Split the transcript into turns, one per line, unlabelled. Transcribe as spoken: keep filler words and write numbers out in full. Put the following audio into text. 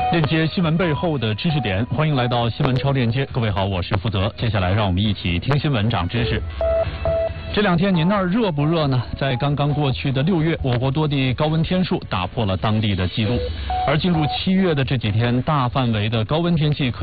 链接新闻背后的知识点，欢迎来到新闻超链接。各位好，我是负责。接下来让我们一起听新闻长知识。这两天您那儿热不热呢？在刚刚过去的六月，我国多地高温天数打破了当地的记录，而进入七月的这几天，大范围的高温天气可